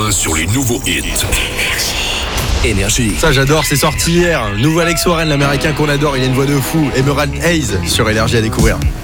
point sur les nouveaux hits. Énergie. Ça j'adore, c'est sorti hier. Nouveau Alex Warren, l'américain qu'on adore, il a une voix de fou. Emerald Hayes sur Énergie à découvrir.